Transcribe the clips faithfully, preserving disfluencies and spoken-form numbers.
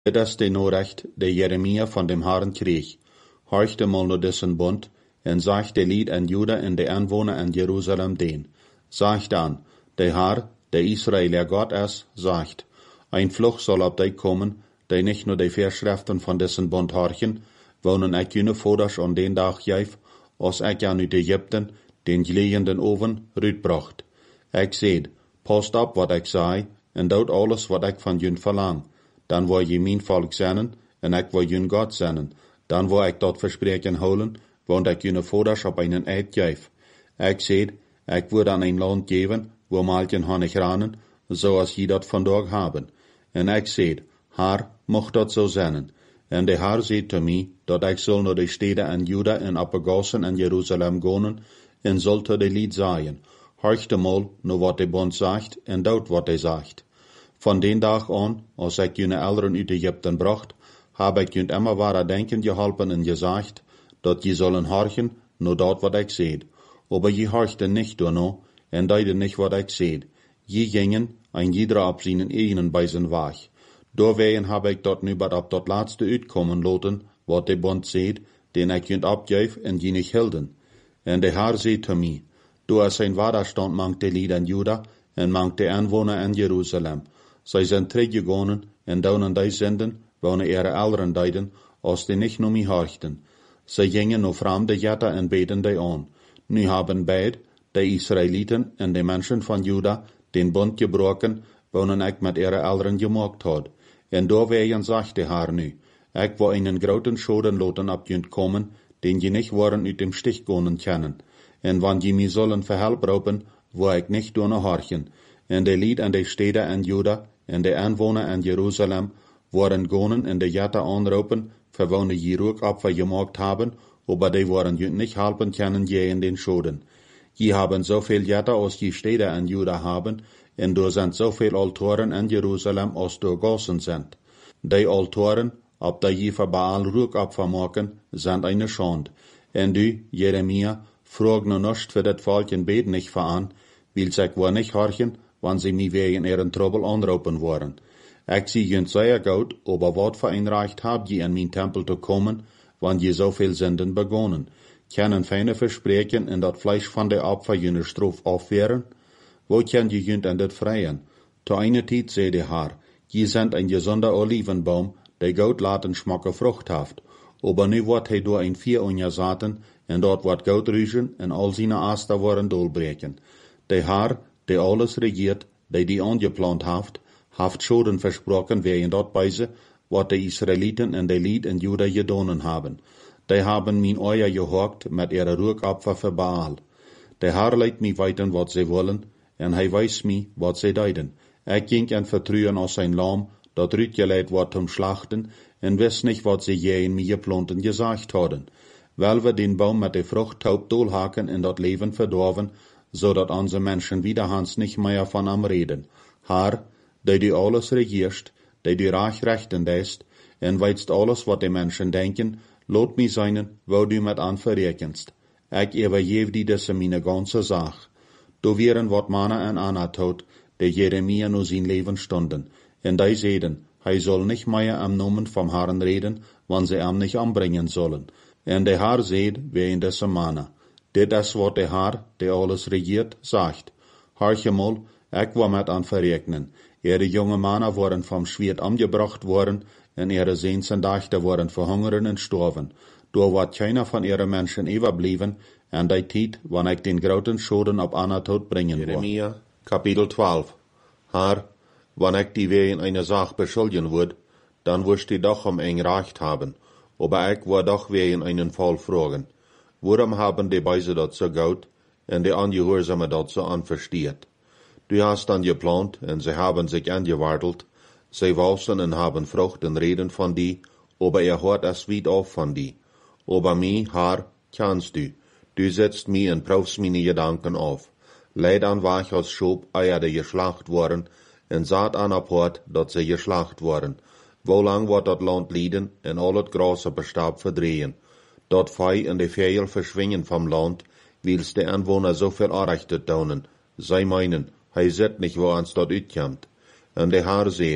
Dit is de Norecht, de Jeremia van dem Herrn kreeg. Horchte mal nur dessen Bund, en zag de lied en Juda en de aanwoner en Jerusalem deen. Sagt dan, de Herr, de Israel, der Gott is, sagt, ein Fluch soll op dich kommen, die nicht nur die Verschriften von dessen Bund horchen, wonen ik jene voders an den dag geef, als ik aan uit Egypten, den geleenden oven, uitbracht. Ik zeid, past op wat ik zei, en doet alles wat ik van jun verlang. Dan wil je mijn volk zijn, en ik wil jun God zijn. Dan wil ik dat verspreken houden, want ik jene voders op einen eed geef. Ik zeid, ik wil dan een land geven, wo malchen honig ranen, zoals je dat vandaag hebben. En ik zeid, Haar, mocht dat zo zijn. En de Haar zei te mij, dat ik zal naar de steden en Juda en Apagassen en Jeruzalem gaan, en zal te de lied zaaien. Horchte mal naar wat de bond zegt, en doet wat hij zegt. Van den dag aan, als ik jene elderen uit Egypten bracht, heb ik jun immer ware denken geholpen en gezegd, dat je zullen horchen naar dat wat ik zeid. Aber je horchte nicht daarna, en deide nicht wat ik zeid. Je gingen, en jeder op zijn eigenen bij zijn weg. Doorwegen heb ik dat nu maar op dat laatste uitkomen laten, wat de bond zeid, den ik junt opgeef en die niet hielden. En de Heer zei te mij, du is zijn wederstand mangt de lied en Juda, en mangt de aanwoner in Jeruzalem. Zij zijn teruggegaan, en daunen die zenden, wonen ihre elderen deiden, als die nicht nur mij horchten. Zij gingen naar vreemde jetten en beten die aan. Nu hebben beid, de Israëlieten en de mensen van Juda, den bond gebroken, wonen ik met ihre elderen gemaakt had. En doorwegen zegt de Heer nu, ik wil einen groten Schoden laten op junt komen, den je nicht worden uit dem Stich gaan kennen. En wann je mij zullen verhelp roepen, wil ik nicht door horchen. En de lied en de steden en Juda, en de aanwoner en Jeruzalem, worden gaan en de jette aanroepen, verwonen je ook op wat gemaakt hebben, aber die worden junt nicht helpen kennen je in den Schoden. Je hebben zoveel jette als je steden en Juda hebben, en er zijn zoveel altoren in Jeruzalem als er gassen zijn. Die altoren, op die je voor Baal rook opvermaken, zijn eine Schande. En du, Jeremia, vroeg nog nicht für dat volk en bed nicht voor aan, wil zich wel nicht horchen, wann sie mij wegen ihren Trouble anroepen worden. Ik zie junt zeer goed, aber wat voor een recht habt je in mijn tempel te komen, wann je zoveel zenden begonnen. Können feine verspreken en dat Fleisch van de Opfer jene Strof afwehren? Wo kann je junt an dit freien? Zu einer Zeit, zei de Herr, je sind ein gesunder Olivenbaum, der gut laten schmacke Frucht haft. Aber nu wordt hij door een vier onjazaten, en dort wordt goud rüschen, en al zijn Aster worden dolbreken. De Herr, der alles regiert, der die angeplant haft, haft Schoden versprochen, wegen dort beise, wat de Israeliten en de Lied en Juda gedonen haben. Die haben min Euer gehorcht mit ihrer Ruhkopfer für Baal. Der Herr leidt mij weten wat ze wollen, en hij wijst mij wat ze deiden. Ik ging en vertrouwen als zijn lam, dat uitgeleid wordt om slachten, en wist nicht wat ze je in mij geplanten gezegd hadden. Wel we den Baum mit der Frucht taub dolhaken en dat Leben verdorven, zodat onze Menschen wiederhans nicht mehr von am reden. Herr, der du alles regierst, der du reich rechten lässt, en weißt alles wat de Menschen denken, lot mij zijn, wo du met aan verrekenst. Ik übergeef die desse meine ganze Sach. Do wären wat Mana en Anatot, der Jeremia nur sein Leben stunden. En die zeiden, hij soll nicht mehr am Namen vom Herrn reden, wann sie am nicht anbringen sollen. En der Herr seht, wer in desse Mana. Dit is wat der Herr, der alles regiert, sagt. Horche mal, ik wil met aan verrekenen. Ihre junge Männer worden vom Schwert angebracht worden, en ihre Sehnsen Dachter worden verhungern und sterben. Door wordt keiner von ihren Menschen überblieben, en die Tijd, wann ik den groten Schoden op Anatot bringen wil. Jeremia, Kapitel twaalf. Herr, wann ik die wegen eine Sache beschuldigen wird, dann wirst du doch um ein Recht haben, aber ich will doch wegen einen Fall fragen. Warum haben die Beise dat so gut, en die Angehorsame dat so anversteht? Du hast dann geplant, en sie haben sich angewartelt, sie wausen en haben Frucht en reden von die, aber er hört es weit auf von die. Aber mi, Herr, kannst du. Du setzt mi en prüfst meine Gedanken auf. Leid an wach als Schob Eier, die geschlacht worden, en saat an aport, dat sie geschlacht worden. Wo lang wordt dat Land lieden, en al het große Bestab verdrehen. Dat Fei en de Vögel verschwingen vom Land, wils de Anwohner so viel Anrechte taunen. Zij meinen, hij zit nicht, wo ans dat uitkomt. En de Herr seht,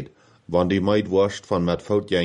wann die meid worst van met fout